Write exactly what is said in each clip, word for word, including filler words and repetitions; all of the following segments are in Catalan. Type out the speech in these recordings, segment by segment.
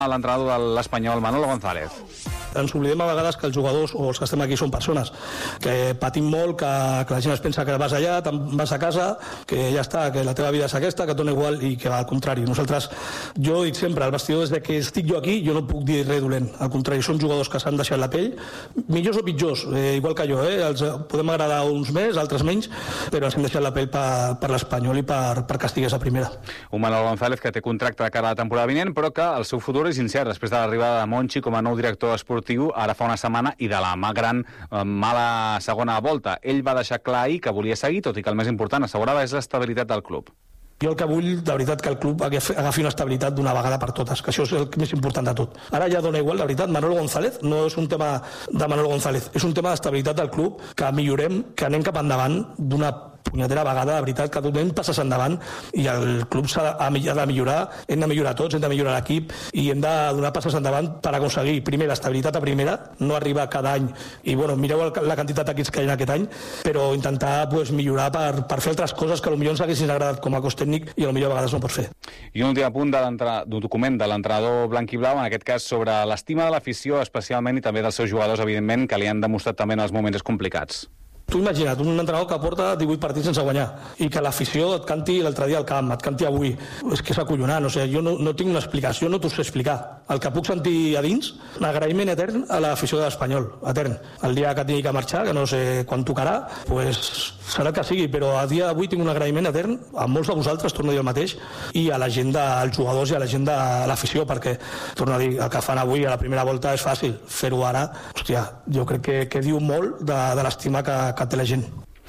l'entrenador de l'Espanyol, Manolo González. Ens oblidem a vegades que els jugadors o els que estem aquí són persones, que patim molt, que, que la gent es pensa que vas allà, te'n vas a casa, que ja està, que la teva vida és aquesta, que et dona igual, i que al contrari. Nosaltres, jo dic sempre, al vestidor, des que estic jo aquí, jo no puc dir res dolent. Al contrari, són jugadors que s'han deixat la pell, millors o pitjors, eh, igual que jo, eh? Els podem agradar uns més, altres menys, però ens hem deixat la pell per, per l'Espanyol i per, per que estigués a primera. Un Manolo González que té contracte de cara a la temporada vinent, però que el seu futur és incert després de l'arribada de Monchi com a nou director esportiu ara fa una setmana i de la mà gran eh, mala segona volta. Ell va deixar clar ahir que volia seguir, tot i que el més important, assegurava, és l'estabilitat del club. Jo el que vull, de veritat, que el club agafi una estabilitat d'una vegada per totes, que això és el més important de tot. Ara ja dona igual, de veritat, Manolo González no és un tema de Manolo González, és un tema d'estabilitat del club, que millorem, que anem cap endavant d'una punyetera vegada, de veritat, que donem passes endavant i el club s'ha de millorar, hem de millorar tots, hem de millorar l'equip i hem de donar passes endavant per aconseguir, primer, l'estabilitat a primera, no arribar cada any, i bueno, mireu la quantitat d'equips que hi ha aquest any, però intentar pues, millorar per, per fer altres coses que potser ens haguessin agradat com a cos tècnic i potser a vegades no pots fer. I un últim apunt d'un document de l'entrenador blanc-i-blau, en aquest cas sobre l'estima de l'afició especialment i també dels seus jugadors, evidentment, que li han demostrat també en els moments complicats. Tu imagina't, un entrenador que porta divuit partits sense guanyar i que l'afició et canti l'altre dia al camp, et canti avui. És que és acollonant, o sigui, jo no, no tinc una explicació, no t'ho sé explicar. El que puc sentir a dins, un agraïment etern a l'afició de l'Espanyol, etern. El dia que tingui que marxar, que no sé quan tocarà, pues, serà el que sigui, però a dia d'avui tinc un agraïment etern a molts de vosaltres, torno a dir el mateix, i a la gent dels jugadors i a la gent de l'afició, perquè, torno a dir, el que fan avui a la primera volta és fàcil, fer-ho ara, hòstia, jo crec que, que diu molt de, de l'estima que, que té la gent.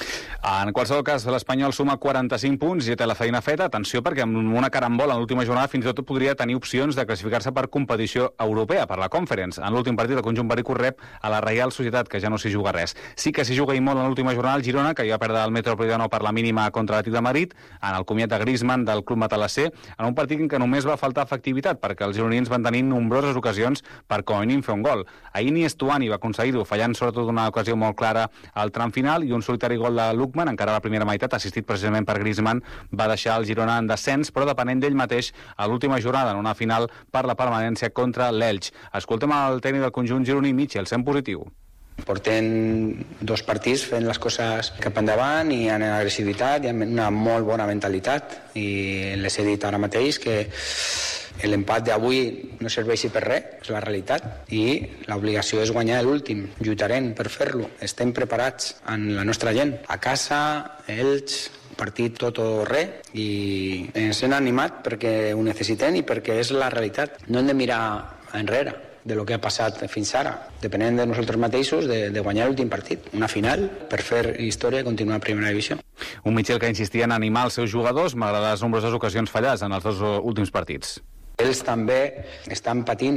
En qualsevol cas, l'Espanyol suma quaranta-cinc punts i té la feina feta. Atenció, perquè amb una carambola en l'última jornada fins i tot podria tenir opcions de classificar-se per competició europea, per la Conference. En l'últim partit, el conjunt perico rep a la Reial Societat, que ja no s'hi juga res. Sí que s'hi juga i molt en l'última jornada el Girona, que ja va perdre el Metropolitano per la mínima contra l'Atlètic de Madrid, en el comiat de Griezmann del club matalasser, en un partit en què només va faltar efectivitat, perquè els gironins van tenir nombroses ocasions per com a mínim fer un gol. Ahir ni Estuani va aconseguir-ho, fallant sobretot una ocasió molt clara al tram final, i un solitari gol de Lukman, encara a la primera meitat, assistit precisament per Griezmann, va deixar el Girona en descens, però depenent d'ell mateix a l'última jornada en una final per la permanència contra l'Elx. Escoltem el tècnic del conjunt gironí, Michel, sent positiu. Portem dos partits fent les coses cap endavant i en agressivitat i amb una molt bona mentalitat, i les he dit ara mateix que l'empat d'avui no serveixi per res, és la realitat, i l'obligació és guanyar l'últim. Lluitarem per fer-lo, estem preparats amb la nostra gent, a casa, ells, partit tot o res, i ens hem animat perquè ho necessitem i perquè és la realitat. No hem de mirar enrere de lo que ha passat fins ara, depenent de nosaltres mateixos, de, de guanyar l'últim partit. Una final per fer història i continuar a primera divisió. Un Michel que insistia en animar els seus jugadors malgrat les nombroses ocasions fallades en els dos últims partits. Ells també estan patint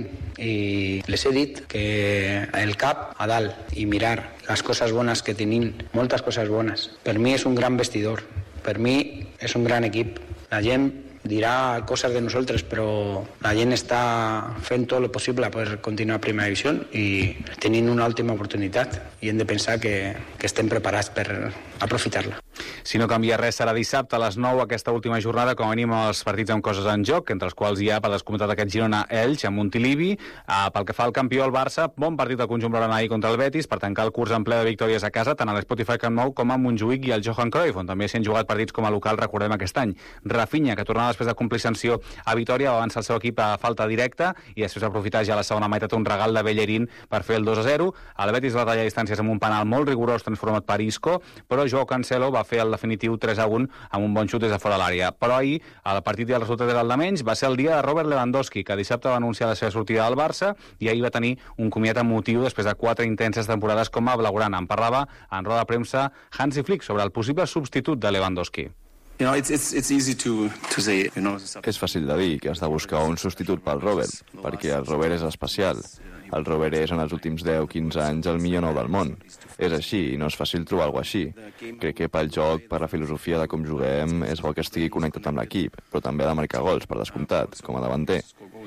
i les he dit que el cap a dalt i mirar les coses bones que tenim, moltes coses bones. Per mi és un gran vestidor, per mi és un gran equip. La gent dirà coses de nosaltres, però la gent està fent tot el possible per continuar a primera divisió i tenint una última oportunitat, i hem de pensar que, que estem preparats per aprofitar-la. Si no canvia res, serà dissabte a les nou aquesta última jornada, com a mínim els partits amb coses en joc, entre els quals hi ha, per descomptat, aquest Girona-Elx amb Montilivi. Uh, pel que fa al campió, el Barça, bon partit del conjunt blaugrana ahir contra el Betis, per tancar el curs en ple de victòries a casa, tant a l'Spotify Camp Nou com a Montjuïc i al Johan Cruyff, on també s'hi han jugat partits com a local, recordem, aquest any. Rafinha, que tornava després de complir sanció a Vitòria, va avançar el seu equip a falta directa i després va aprofitar ja la segona meitat un regal de Bellerín per fer el dos a zero. El Betis va tallar distàncies amb un penal molt rigorós transformat per Isco, però Joao Cancelo va fer el definitiu tres a un amb un bon xut des de fora l'àrea. Però ahir, el partit i el resultat era el de menys, va ser el dia de Robert Lewandowski, que dissabte va anunciar la seva sortida del Barça i ahir va tenir un comiat emotiu després de quatre intenses temporades com a blaugrana. En parlava en roda de premsa Hansi Flick sobre el possible substitut de Lewandowski. You know, it's, it's, it's easy to, to say, you know, és fàcil de dir que has de buscar un substitut pel Robert, perquè el Robert és especial. El Robert és en els últims deu a quinze anys el millor nou del món. És així, i no és fàcil trobar alguna cosa així. Crec que pel joc, per la filosofia de com juguem, és bo que estigui connectat amb l'equip, però també ha de marcar gols, per descomptat, com a davanter.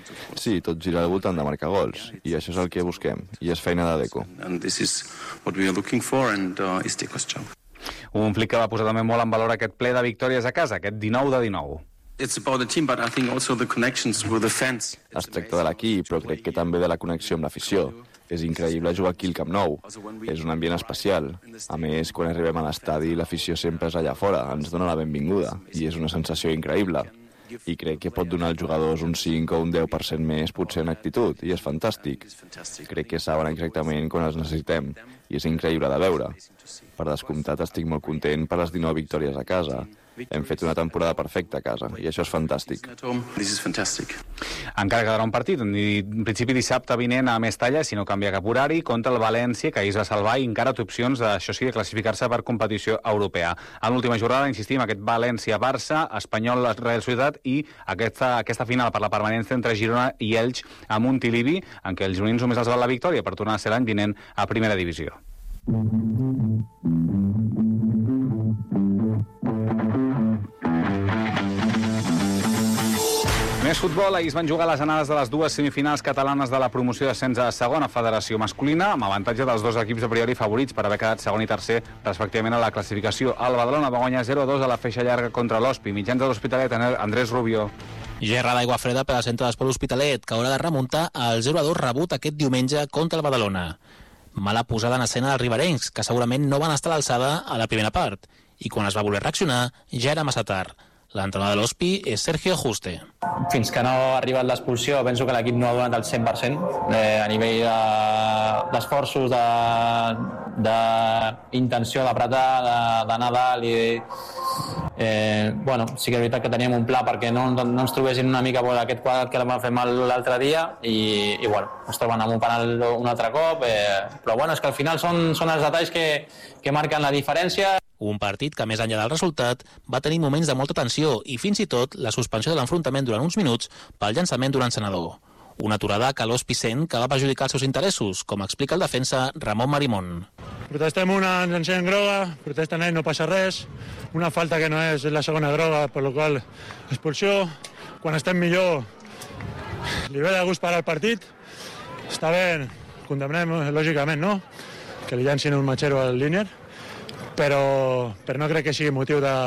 Sí, tot gira al voltant de marcar gols, i això és el que busquem, i és feina de Deco. And this is what we are looking for, and uh, is Deco's job. Un Flick que va posar també molt en valor aquest ple de victòries a casa, aquest dinou de dinou. It's about the team, but I think also the connections with the fans. Es tracta de l'equip, però crec que també de la connexió amb l'afició. És increïble jugar aquí al Camp Nou. És un ambient especial. A més, quan arribem a l'estadi, l'afició sempre és allà fora, ens dona la benvinguda, i és una sensació increïble. I crec que pot donar als jugadors un cinc o un deu per cent més, potser en actitud, i és fantàstic. Crec que saben exactament quan els necessitem, i és increïble de veure. Per descomptat, estic molt content per les dinou victòries a casa. Hem fet una temporada perfecta a casa, i això és fantàstic. Encara quedarà un partit, en principi dissabte vinent a Mestalla, si no canvia cap horari, contra el València, que ahir es va salvar, i encara té opcions, de, això sí, de classificar-se per competició europea. En l'última jornada, insistim, aquest València-Barça, Espanyol-Real Societat, i aquesta, aquesta final per la permanència entre Girona i Elx a Montilivi, en què els gironins només els val la victòria per tornar a ser l'any vinent a primera divisió. Més futbol, ahir es van jugar les anades de les dues semifinals catalanes de la promoció d'ascens a segona federació masculina, amb avantatge dels dos equips a priori favorits per haver quedat segon i tercer, respectivament a la classificació. El Badalona va guanyar zero a dos a la feixa llarga contra l'Hospi. Mitjans de l'Hospitalet, Andrés Rubio. Gerra d'aigua freda per al centre d'esport Hospitalet, que haurà de remuntar el zero a dos rebut aquest diumenge contra el Badalona. Mala posada en escena dels riberencs, que segurament no van estar a l'alçada a la primera part, i quan es va voler reaccionar ja era massa tard. L'entrenador de l'Hospi és Sergio Juste. Fins que no ha arribat l'expulsió, penso que l'equip no ha donat el cent per cent eh, a nivell d'esforços, de, d'intenció d'apretar, d'anar dalt i... Eh, bueno, sí que és veritat que teníem un pla perquè no, no ens trobessin una mica por aquest quadrat que vam fer mal l'altre dia i, i bueno, es troben amb un penal un altre cop, eh, però bueno, és que al final són, són els detalls que, que marquen la diferència. Un partit que, més enllà del resultat, va tenir moments de molta tensió i fins i tot la suspensió de l'enfrontament durant uns minuts pel llançament d'un encenedor. Una aturada que l'Hospi sent que va perjudicar els seus interessos, com explica el defensa Ramon Marimón. Protestem una, ens encén groga, protesten ells, no passa res, una falta que no és la segona groga, per la qual expulsió. Quan estem millor, li ve de gust parar el partit, està bé, condemnem, lògicament, no?, que li llancin un matxero al línier, però, però no crec que sigui motiu de,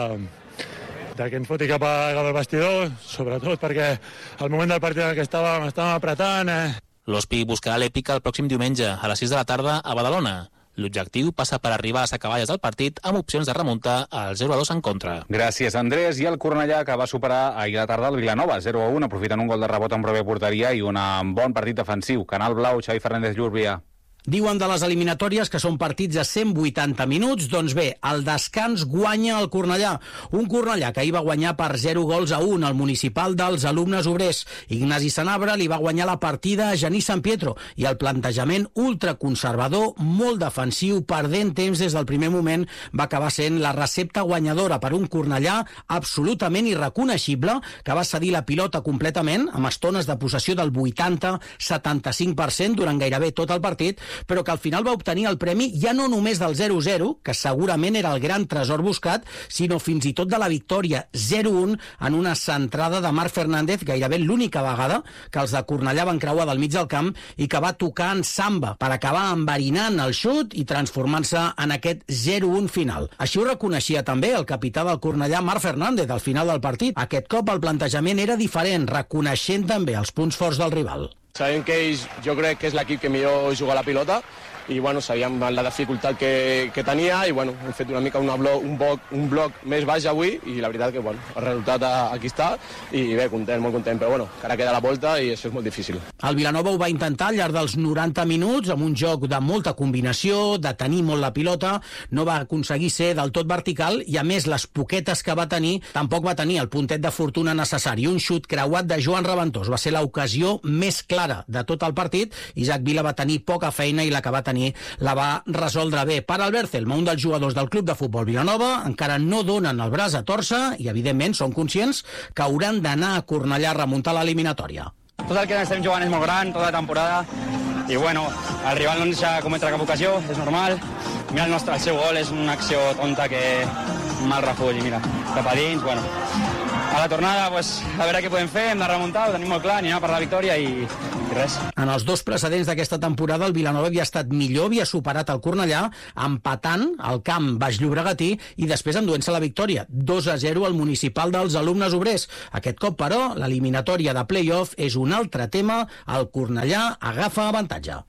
de que ens foti cap al vestidor, sobretot perquè al moment del partit en què estàvem, estàvem apretant... Eh. L'Hospi buscarà l'èpica el pròxim diumenge, a les sis de la tarda, a Badalona. L'objectiu passa per arribar a les acaballes del partit amb opcions de remuntar al zero a dos en contra. Gràcies, Andrés. I el Cornellà, que va superar ahir a la tarda el Vilanova, zero a un, aprofitant un gol de rebot amb pròpia porteria i un bon partit defensiu. Canal Blau, Xavi Fernández Llúrbia. Diuen de les eliminatòries que són partits de cent vuitanta minuts, doncs bé, el descans guanya el Cornellà. Un Cornellà que ahir va guanyar per zero gols a un al municipal dels alumnes obrers. Ignasi Sanabra li va guanyar la partida a Genís San Pietro i el plantejament ultraconservador, molt defensiu, perdent temps des del primer moment, va acabar sent la recepta guanyadora per un Cornellà absolutament irreconeixible, que va cedir la pilota completament, amb estones de possessió del vuitanta a setanta-cinc per cent durant gairebé tot el partit, però que al final va obtenir el premi ja no només del zero a zero, que segurament era el gran tresor buscat, sinó fins i tot de la victòria zero a un en una centrada de Marc Fernández, gairebé l'única vegada que els de Cornellà van creuar del mig del camp i que va tocar en samba per acabar enverinant el xut i transformant-se en aquest zero a un final. Així ho reconeixia també el capità del Cornellà, Marc Fernández, al final del partit. Aquest cop el plantejament era diferent, reconeixent també els punts forts del rival. Sabem que ells, jo crec que és l'equip que millor juga a la pilota i bueno, sabíem la dificultat que, que tenia i bueno, hem fet una mica una bloc, un, bloc, un bloc més baix avui i la veritat que bueno, el resultat aquí està i bé, content, molt content, però bueno, encara queda la volta i això és molt difícil. El Vilanova ho va intentar al llarg dels noranta minuts amb un joc de molta combinació, de tenir molt la pilota, no va aconseguir ser del tot vertical i a més les poquetes que va tenir tampoc va tenir el puntet de fortuna necessari. Un xut creuat de Joan Reventós va ser l'ocasió més clara de tot el partit. Isaac Vila va tenir poca feina i la que va tenir la va resoldre bé. Per Albert Celma, un dels jugadors del club de futbol Vilanova, encara no donen el braç a tòrcer i, evidentment, són conscients que hauran d'anar a Cornellà a remuntar l'eliminatòria. Tot el que estem jugant és molt gran, tota la temporada, i bueno, el rival no ens deixa cometre cap ocasió, és normal. Mira el nostre, el seu gol és una acció tonta que mal refull, i mira, cap a dins, bueno, a la tornada, pues, a veure què podem fer, hem de remuntar, ho tenim molt clar, anirem per la victòria i, i res. En els dos precedents d'aquesta temporada, el Vilanova havia estat millor, havia superat el Cornellà, empatant al camp baix llobregatí i després enduent-se la victòria, dos a zero al municipal dels alumnes obrers. Aquest cop, però, l'eliminatòria de play-off és un altre tema, el Cornellà agafa avantatge.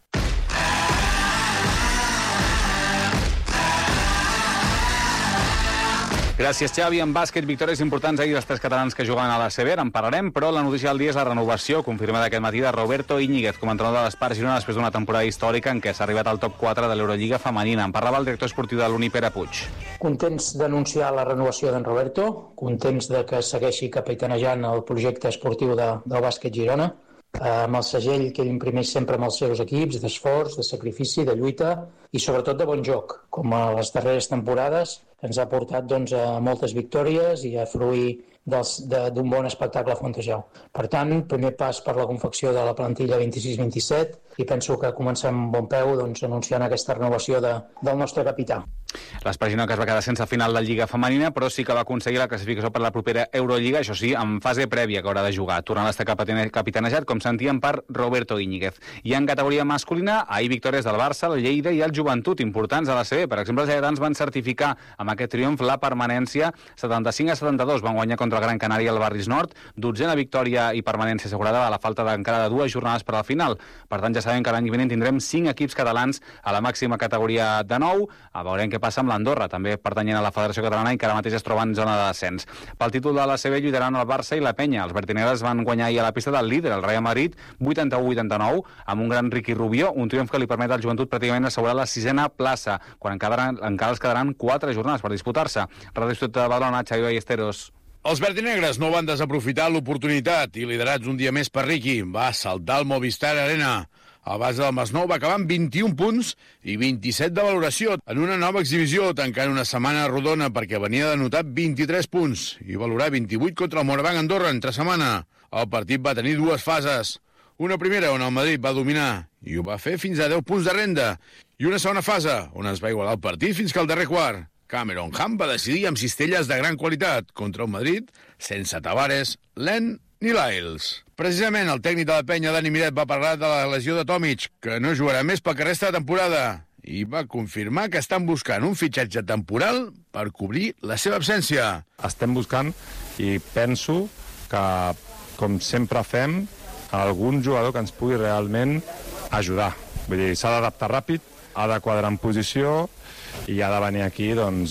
Gràcies, Xavi. En bàsquet, victòries importants ahir dels tres catalans que juguen a la C B. En parlarem, però la notícia del dia és la renovació confirmada aquest matí de Roberto Íñiguez com a entrenador de l'Espart Girona després d'una temporada històrica en què s'ha arribat al top quatre de l'Eurolliga femenina. En parlava el director esportiu de l'Uni, Pere Puig. Contents d'anunciar la renovació d'en Roberto, contents de que segueixi capitanejant el projecte esportiu de, del bàsquet Girona, amb el segell que ell imprimeix sempre amb els seus equips, d'esforç, de sacrifici, de lluita i sobretot de bon joc, com a les darreres temporades, que ens ha portat doncs, a moltes victòries i a fruir d'un bon espectacle a Fontejau. Per tant, primer pas per la confecció de la plantilla vint-i-sis vint-i-set i penso que comencem amb bon peu doncs, anunciant aquesta renovació de, del nostre capità. L'Espart Girona que es va quedar sense final de Lliga femenina, però sí que va aconseguir la classificació per la propera Eurolliga, això sí, en fase prèvia que haurà de jugar, tornant a estar capitanejat, com sentíem, per Roberto Íñiguez. I en categoria masculina, ahir victòries del Barça, el Lleida i el Joventut, importants a la C B. Per exemple, els lleidatans van certificar amb aquest triomf la permanència setanta-cinc a setanta-dos, van guanyar contra el Gran Canària al Barris Nord, dotzena victòria i permanència assegurada a la falta d'encara de dues jornades per al final. Per tant, ja sabem que l'any vinent tindrem cinc equips catalans a la màxima categoria de nou. A veurem què passa amb l'Andorra, també pertanyent a la Federació Catalana i que ara mateix es troba en zona de descens. Pel títol de la C B lluitaran el Barça i la Penya. Els vertinegres van guanyar ahir a la pista del líder, el Real Madrid, vuitanta-u a vuitanta-nou, amb un gran Riqui Rubió, un triomf que li permet al Joventut pràcticament assegurar la sisena plaça, quan encara, encara els quedaran quatre jornades per disputar-se. Ràdio Ciutat de Badalona, Xavi Ballesteros. Els verdinegres no van desaprofitar l'oportunitat i, liderats un dia més per Riqui, va saltar al Movistar Arena. El base del Masnou va acabar amb vint-i-un punts i vint-i-set de valoració en una nova exhibició, tancant una setmana rodona perquè venia d'anotar vint-i-tres punts i valorar vint-i-vuit contra el Morabanc Andorra entre setmana. El partit va tenir dues fases. Una primera on el Madrid va dominar i ho va fer fins a deu punts de renda, i una segona fase on es va igualar el partit fins que al darrer quart. Cameron Ham va decidir amb cistelles de gran qualitat contra el Madrid, sense Tavares, Len ni Lyles. Precisament el tècnic de la Penya, Dani Miret, va parlar de la lesió de Tomic, que no jugarà més pel que resta de temporada, i va confirmar que estan buscant un fitxatge temporal per cobrir la seva absència. Estem buscant i penso que, com sempre fem, algun jugador que ens pugui realment ajudar. Vull dir, s'ha d'adaptar ràpid, ha de quadrar en posició i ha de venir aquí, doncs,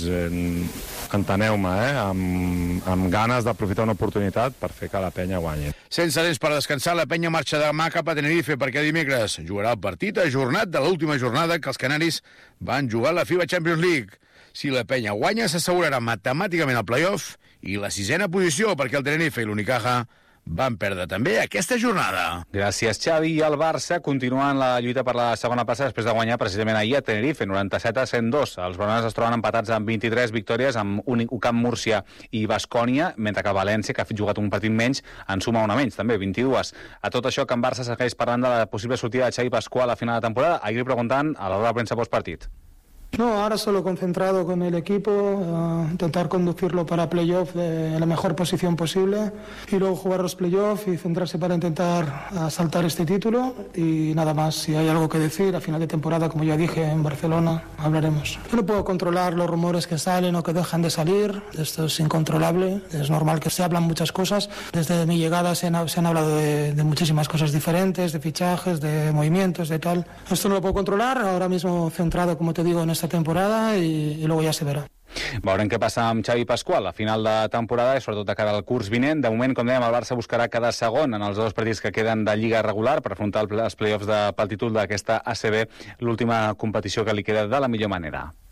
enteneu-me, eh, amb, amb ganes d'aprofitar una oportunitat per fer que la Penya guanyi. Sense temps per descansar, la Penya marxa demà cap a Tenerife perquè dimecres jugarà el partit ajornat de l'última jornada que els canaris van jugar a la FIBA Champions League. Si la Penya guanya, s'assegurarà matemàticament el play-off i la sisena posició perquè el Tenerife i l'Unicaja van perdre també aquesta jornada. Gràcies, Xavi. I el Barça continua en la lluita per la segona plaça després de guanyar precisament ahir a Tenerife, noranta-set a cent dos. Els blaugranes es troben empatats amb vint-i-tres victòries amb un Camp Múrcia i Baskònia, mentre que València, que ha jugat un partit menys, en suma una menys, també, vint-i-dues. A tot això, Can Barça segueix parlant de la possible sortida de Xavi Pascual a final de temporada. Ahir li preguntant a l'hora de premsa postpartit. No, ahora solo concentrado con el equipo, uh, intentar conducirlo para playoff de la mejor posición posible y luego jugar los playoffs y centrarse para intentar asaltar este título y nada más. Si hay algo que decir a final de temporada, como ya dije en Barcelona, hablaremos. Yo no puedo controlar los rumores que salen o que dejan de salir, esto es incontrolable, es normal que se hablan muchas cosas. Desde mi llegada se han, se han hablado de, de muchísimas cosas diferentes, de fichajes, de movimientos, de tal. Esto no lo puedo controlar, ahora mismo centrado, como te digo, en esta temporada y, y luego ya se verá. Veurem què passa amb Xavi Pascual a final de temporada i sobretot de cara al curs vinent. De moment, com dèiem, el Barça buscarà cada segon en els dos partits que queden de Lliga regular per afrontar els play-offs de, pel títol d'aquesta A C B, l'última competició que li queda de la millor manera.